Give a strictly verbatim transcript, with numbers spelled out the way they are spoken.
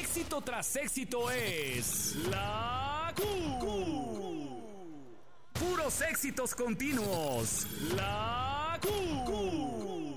Éxito tras éxito es la Q. Puros éxitos continuos. La Q.